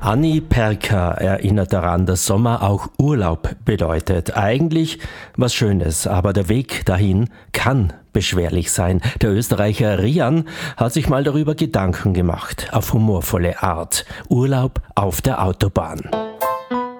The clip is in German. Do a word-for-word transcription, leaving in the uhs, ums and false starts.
Anni Perker erinnert daran, dass Sommer auch Urlaub bedeutet. Eigentlich was Schönes, aber der Weg dahin kann beschwerlich sein. Der Österreicher Rian hat sich mal darüber Gedanken gemacht, auf humorvolle Art. Urlaub auf der Autobahn.